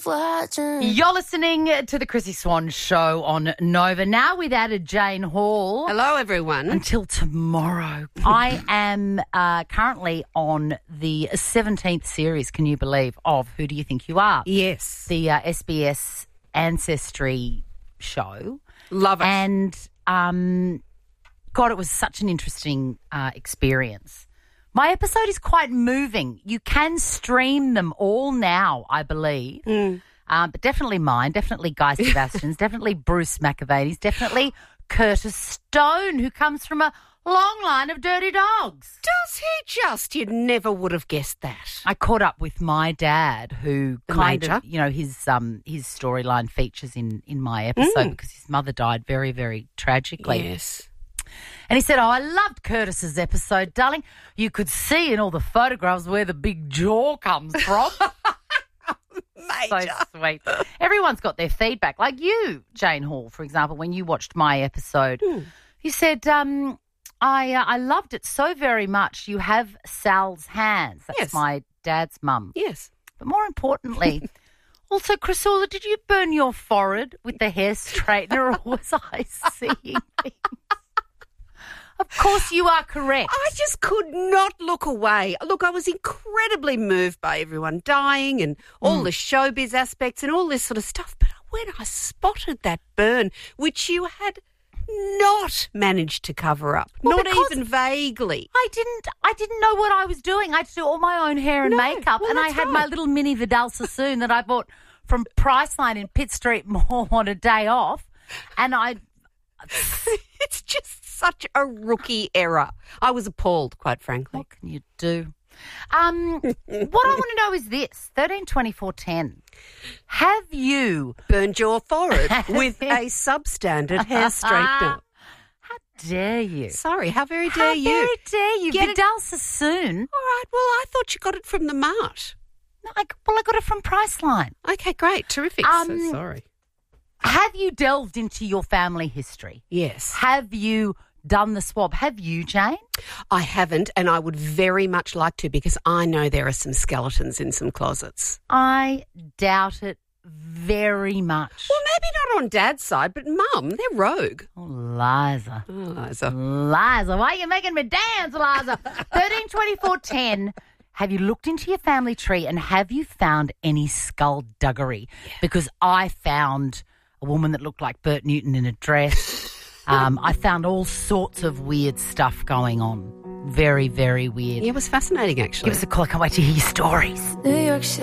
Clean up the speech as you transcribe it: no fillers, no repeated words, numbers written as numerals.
watching. You're listening to the Chrissy Swan Show on Nova. Now with added Jane Hall. Hello, everyone. Until tomorrow. I am currently on the 17th series, can you believe, of Who Do You Think You Are? Yes. The SBS Ancestry show. Love it. And, God, it was such an interesting experience. My episode is quite moving. You can stream them all now, I believe. But definitely mine, definitely Guy Sebastian's, definitely Bruce McAvaney's, definitely Curtis Stone, who comes from a long line of dirty dogs. Does he just? You never would have guessed that. I caught up with my dad, who The kind Major? of, you know, his storyline features in my episode because his mother died very, very tragically. Yes. And he said, I loved Curtis's episode, darling. You could see in all the photographs where the big jaw comes from. So sweet. Everyone's got their feedback. Like you, Jane Hall, for example, when you watched my episode, you said, I loved it so very much. You have Sal's hands. That's Yes. my dad's mum. Yes. But more importantly, also, Chrysula, did you burn your forehead with the hair straightener or was I seeing things? Of course you are correct. I just could not look away. Look, I was incredibly moved by everyone dying and all the showbiz aspects and all this sort of stuff. But when I spotted that burn, which you had not managed to cover up, Well, not because even vaguely. I didn't know what I was doing. I had to do all my own hair and makeup, well, and I that's had my right. little mini Vidal Sassoon that I bought from Priceline in Pitt Street Mall on a day off, and It's just such a rookie error. I was appalled, quite frankly. what can you do? What I want to know is this: 13/24/10. Have you? Burned your forehead with a substandard hair straightener. How dare you? Sorry, how very dare How you? very dare you? Get it- Vidal Sassoon. All right, well, I thought you got it from the Mart. No, I got it from Priceline. Okay, great, terrific. So sorry. Have you delved into your family history? Yes. Have you done the swab? Have you, Jane? I haven't, and I would very much like to because I know there are some skeletons in some closets. I doubt it very much. Well, maybe not on Dad's side, but Mum, they're rogue. Oh, Liza. Oh, Liza. Liza, why are you making me dance, Liza? 13/24/10. Have you looked into your family tree and have you found any skullduggery? Because I found a woman that looked like Bert Newton in a dress. I found all sorts of weird stuff going on. Very, very weird. Yeah, it was fascinating, actually. Give us a call. I can't wait to hear your stories. New York City.